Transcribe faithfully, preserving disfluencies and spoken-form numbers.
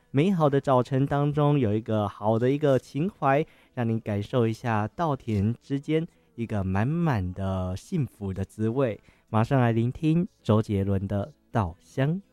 美好的早晨当中有一个好的一个情怀，让你感受一下稻田之间一个满满的幸福的滋味。马上来聆听周杰伦的《稻香》。